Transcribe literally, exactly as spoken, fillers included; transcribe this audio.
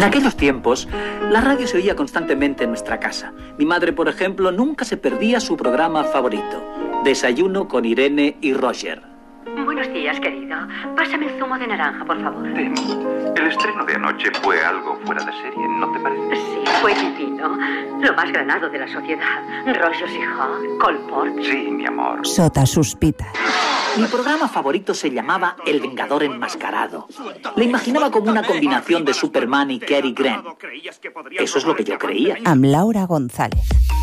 En aquellos tiempos, la radio se oía constantemente en nuestra casa. Mi madre, por ejemplo, nunca se perdía su programa favorito, Desayuno con Irene y Roger. Buenos días, querido. Pásame el zumo de naranja, por favor. Tim, el estreno de anoche fue algo fuera de serie, ¿no te parece? Sí, fue divino. Lo más granado de la sociedad. Rollos y Hawk, Colport. Sí, mi amor. Sota suspita. Mi programa favorito se llamaba El Vengador Enmascarado. Le imaginaba como una combinación de Superman y Cary Grant. Eso es lo que yo creía. Amb Laura González.